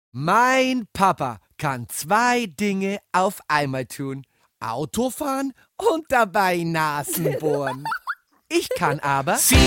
Mein Papa kann 2 Dinge auf einmal tun. Autofahren und dabei Nasen bohren. Ich kann aber